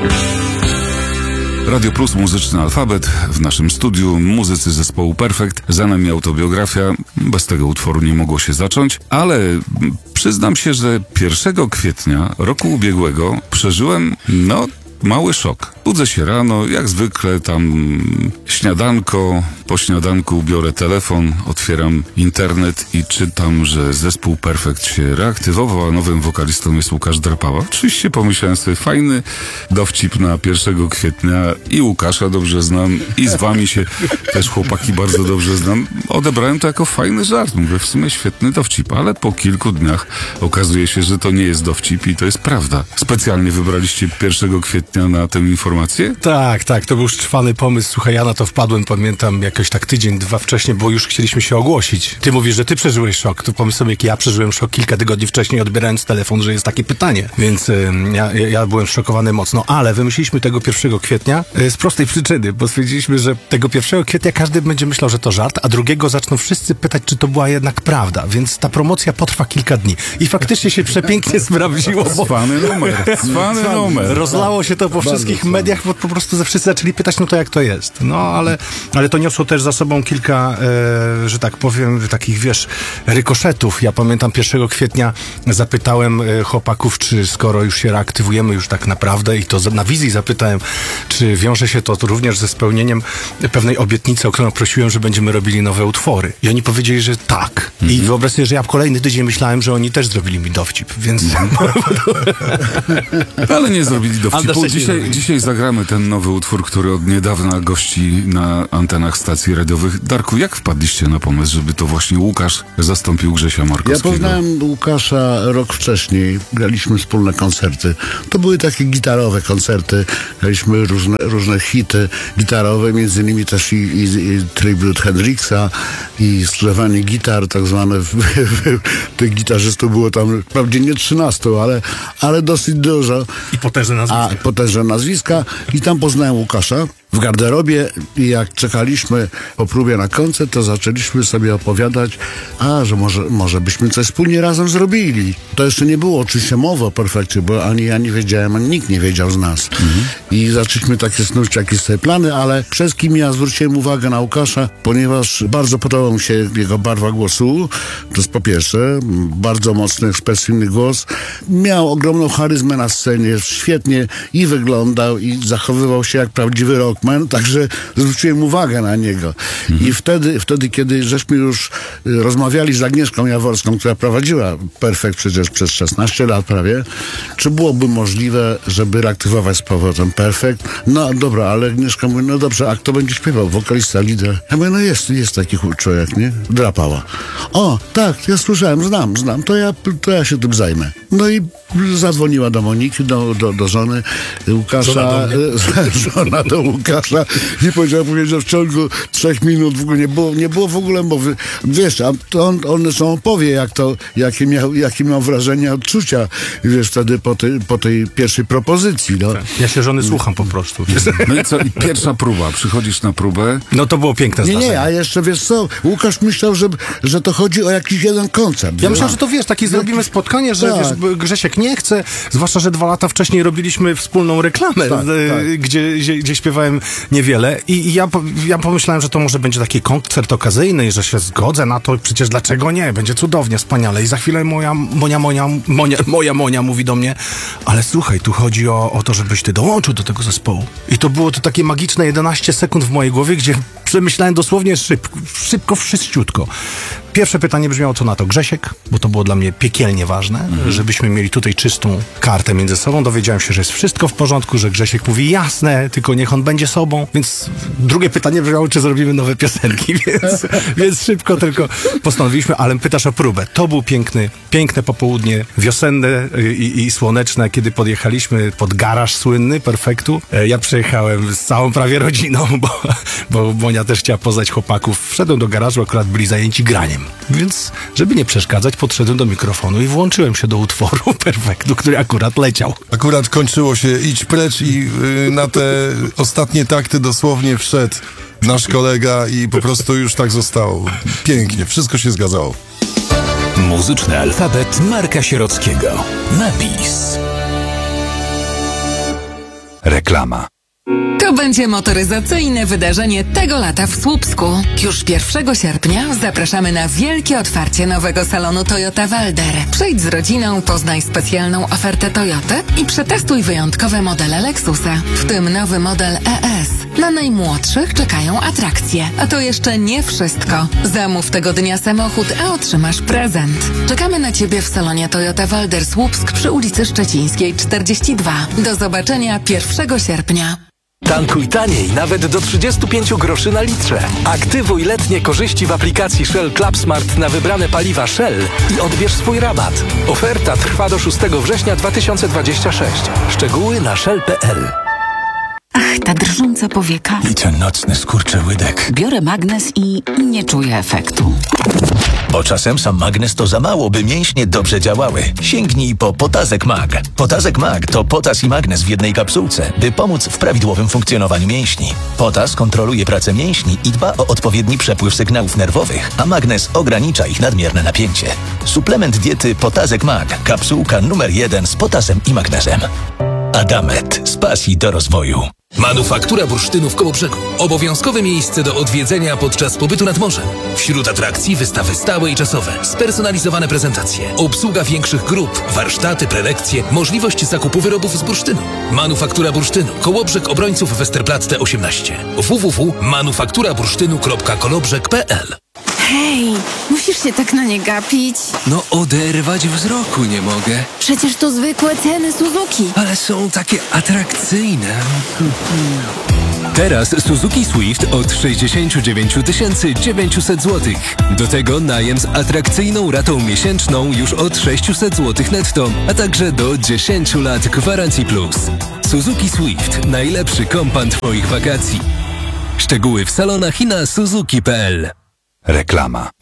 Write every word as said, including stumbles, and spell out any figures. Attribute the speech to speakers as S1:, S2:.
S1: Radio Plus, muzyczny alfabet. W naszym studiu muzycy zespołu Perfekt. Za nami autobiografia. Bez tego utworu nie mogło się zacząć, ale przyznam się, że pierwszego kwietnia roku ubiegłego przeżyłem, no, mały szok. Budzę się rano, jak zwykle tam śniadanko, po śniadanku biorę telefon, otwieram internet i czytam, że zespół Perfekt się reaktywował, a nowym wokalistą jest Łukasz Drapała. Oczywiście pomyślałem sobie, fajny dowcip na pierwszego kwietnia i Łukasza dobrze znam i z wami się też chłopaki bardzo dobrze znam. Odebrałem to jako fajny żart, mówię, w sumie świetny dowcip, ale po kilku dniach okazuje się, że to nie jest dowcip i to jest prawda. Specjalnie wybraliście pierwszego kwietnia na tę informację?
S2: Tak, tak, to był szczwany pomysł. Słuchaj, ja na to wpadłem, pamiętam, jakoś tak tydzień, dwa wcześniej, bo już chcieliśmy się ogłosić. Ty mówisz, że ty przeżyłeś szok. To pomysł sobie, jak ja przeżyłem szok kilka tygodni wcześniej, odbierając telefon, że jest takie pytanie. Więc y, ja, ja byłem szokowany mocno, ale wymyśliliśmy tego pierwszego kwietnia y, z prostej przyczyny, bo stwierdziliśmy, że tego pierwszego kwietnia każdy będzie myślał, że to żart, a drugiego zaczną wszyscy pytać, czy to była jednak prawda. Więc ta promocja potrwa kilka dni. I faktycznie się przepięknie sprawdziło, bo...
S1: Cwany numer, cwany numer.
S2: Rozlało się to po wszystkich mediach, bo po prostu ze wszyscy zaczęli pytać, no to jak to jest. No, ale, ale to niosło też za sobą kilka, e, że tak powiem, takich, wiesz, rykoszetów. Ja pamiętam pierwszego kwietnia zapytałem e, chłopaków, czy skoro już się reaktywujemy już tak naprawdę i to za, na wizji zapytałem, czy wiąże się to również ze spełnieniem pewnej obietnicy, o którą prosiłem, że będziemy robili nowe utwory. I oni powiedzieli, że tak. Mhm. I wyobraź sobie, że ja kolejny tydzień myślałem, że oni też zrobili mi dowcip, więc...
S1: Ale nie zrobili dowcipu. Dzisiaj, dzisiaj zagramy ten nowy utwór, który od niedawna gości na antenach stacji radiowych. Darku, jak wpadliście na pomysł, żeby to właśnie Łukasz zastąpił Grzesia Markowskiego?
S3: Ja poznałem Łukasza rok wcześniej. Graliśmy wspólne koncerty. To były takie gitarowe koncerty. Graliśmy różne, różne hity gitarowe, między innymi też i, i, i tribut Hendrixa i skrzyżowanie gitar, tak zwane. Tych gitarzystów było tam wprawdzie nie trzynastu, ale, ale dosyć dużo.
S2: I potężne nazwiska.
S3: A, potężne nazwiska. I tam poznałem Łukasza w garderobie i jak czekaliśmy po próbie na koncert, to zaczęliśmy sobie opowiadać, a, że może, może byśmy coś wspólnie razem zrobili. To jeszcze nie było oczywiście mowy o Perfekcie, bo ani ja nie wiedziałem, ani nikt nie wiedział z nas. Mhm. I zaczęliśmy takie snuć jakieś sobie plany, ale przez kim ja zwróciłem uwagę na Łukasza, ponieważ bardzo podobał mi się jego barwa głosu. To jest po pierwsze, bardzo mocny, ekspresyjny głos. Miał ogromną charyzmę na scenie, świetnie i wyglądał, i zachowywał się jak prawdziwy rockman, także zwróciłem uwagę na niego. Mhm. I wtedy, wtedy, kiedy żeśmy już rozmawiali z Agnieszką Jaworską, która prowadziła Perfekt przecież przez szesnaście lat prawie, czy byłoby możliwe, żeby reaktywować z powrotem Perfekt? No dobra, ale Agnieszka mówi, no dobrze, a kto będzie śpiewał? Wokalista, lider? Ja mówię, no jest, jest taki człowiek, nie? Drapała. O, tak, ja słyszałem, znam, znam, to ja, to ja się tym zajmę. No i zadzwoniła do Moniki, do, do, do żony Łukasza, żona do, żona do Łukasza i powiedziała, że w ciągu trzech minut w ogóle nie było, nie było w ogóle mowy. Wiesz, a to on, on są opowie, jak to, jakie miał, jakie miał wrażenia, odczucia, wiesz, wtedy po tej, po tej pierwszej propozycji, no.
S2: Ja się żony słucham po prostu.
S1: No i co, i pierwsza próba, przychodzisz na próbę.
S2: No to było piękne
S3: nie,
S2: zdarzenie.
S3: Nie, a jeszcze wiesz co, Łukasz myślał, że, że to chodzi o jakiś jeden koncert.
S2: Ja myślałem, że to wiesz, takie zrobimy spotkanie, że
S3: tak.
S2: wiesz, Grzesiek nie chce, zwłaszcza, że dwa lata wcześniej robiliśmy wspólną reklamę,
S3: tak,
S2: y,
S3: tak.
S2: Gdzie, gdzie, gdzie śpiewałem niewiele i, i ja, ja pomyślałem, że to może będzie taki koncert okazyjny i że się zgodzę na to, przecież dlaczego nie, będzie cudownie, wspaniale. I za chwilę moja Monia, Monia, Monia, moja Monia mówi do mnie, ale słuchaj, tu chodzi o, o to, żebyś ty dołączył do tego zespołu. I to było to takie magiczne jedenaście sekund w mojej głowie, gdzie przemyślałem dosłownie szybko, szybko, wszyściutko. Pierwsze pytanie brzmiało, co na to Grzesiek, bo to było dla mnie piekielnie ważne, mhm. żebyśmy mieli tutaj czystą kartę między sobą. Dowiedziałem się, że jest wszystko w porządku, że Grzesiek mówi jasne, tylko niech on będzie sobą. Więc drugie pytanie brzmiało, czy zrobimy nowe piosenki, więc, więc szybko tylko postanowiliśmy, ale pytasz o próbę. To był piękny, piękne popołudnie, wiosenne i, i słoneczne, kiedy podjechaliśmy pod garaż słynny Perfektu. Ja przyjechałem z całą prawie rodziną, bo, bo Monia też chciała poznać chłopaków. Wszedłem do garażu, akurat byli zajęci graniem. Więc, żeby nie przeszkadzać, podszedłem do mikrofonu i włączyłem się do utworu Perfektu, który akurat leciał.
S4: Akurat kończyło się idź precz i yy, na te ostatnie takty dosłownie wszedł nasz kolega i po prostu już tak zostało. Pięknie, wszystko się zgadzało.
S5: Muzyczny alfabet Marka Sierockiego. Na bis. Reklama.
S6: To będzie motoryzacyjne wydarzenie tego lata w Słupsku. Już pierwszego sierpnia zapraszamy na wielkie otwarcie nowego salonu Toyota Walder. Przyjdź z rodziną, poznaj specjalną ofertę Toyoty i przetestuj wyjątkowe modele Lexusa, w tym nowy model E S. Na najmłodszych czekają atrakcje. A to jeszcze nie wszystko. Zamów tego dnia samochód, a otrzymasz prezent. Czekamy na Ciebie w salonie Toyota Walder Słupsk przy ulicy Szczecińskiej czterdzieści dwa. Do zobaczenia pierwszego sierpnia.
S5: Tankuj taniej, nawet do trzydzieści pięć groszy na litrze. Aktywuj letnie korzyści w aplikacji Shell ClubSmart na wybrane paliwa Shell i odbierz swój rabat. Oferta trwa do szóstego września dwa tysiące dwudziestego szóstego. Szczegóły na shell kropka p l.
S7: Ach, ta drżąca powieka.
S5: I ten nocny skurczyłydek.
S7: Biorę magnes i nie czuję efektu.
S8: Bo czasem sam magnes to za mało, by mięśnie dobrze działały. Sięgnij po Potazek Mag. Potazek Mag to potas i magnes w jednej kapsułce, by pomóc w prawidłowym funkcjonowaniu mięśni. Potas kontroluje pracę mięśni i dba o odpowiedni przepływ sygnałów nerwowych, a magnes ogranicza ich nadmierne napięcie. Suplement diety Potazek Mag. Kapsułka numer jeden z potasem i magnezem. Adamet. Z pasji do rozwoju.
S9: Manufaktura bursztynu w Kołobrzegu. Obowiązkowe miejsce do odwiedzenia podczas pobytu nad morzem. Wśród atrakcji wystawy stałe i czasowe, spersonalizowane prezentacje, obsługa większych grup, warsztaty, prelekcje, możliwość zakupu wyrobów z bursztynu. Manufaktura bursztynu. Kołobrzeg Obrońców Westerplatte osiemnaście. w w w kropka manufaktura bursztynu kropka kolobrzeg kropka p l.
S10: Hej, musisz się tak na nie gapić.
S11: No oderwać wzroku nie mogę.
S10: Przecież to zwykłe ceny Suzuki.
S11: Ale są takie atrakcyjne. Teraz Suzuki Swift od sześćdziesiąt dziewięć tysięcy dziewięćset złotych. Do tego najem z atrakcyjną ratą miesięczną już od sześćset złotych netto, a także do dziesięć lat gwarancji plus. Suzuki Swift. Najlepszy kompan Twoich wakacji. Szczegóły w salonach i na suzuki kropka p l.
S5: Reklama.